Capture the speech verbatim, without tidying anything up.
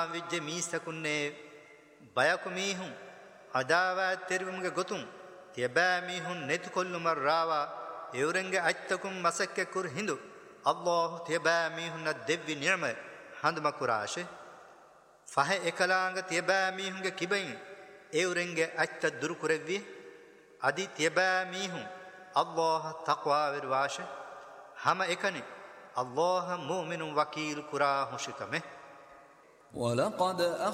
විජ්ජ මීසකුන්නේ බයකු මීහුන් අදාවා තෙරුමුගේ ගොතුන් තියබෑ මීහුන් නෙතු කොල්ලුම රාවා එවරංගේ අත්තකුම් මසක්ක කුර හිඳු අල්ලාහ් තියබෑ මීහුන් දෙව්වි නිර්ම හඳුම කුරාෂේ ෆහ එකලාංග තියබෑ මීහුන්ගේ කිබෙන් එවරංගේ අත්ත දුරු කුරෙව්වි අදි තියබෑ මීහුන් අල්ලාහ් තක්වා විරවාෂේ හැම එකනේ අල්ලාහ් මුමිනුන් වකීල් කුරා හුෂිකමේ وَلَقَدْ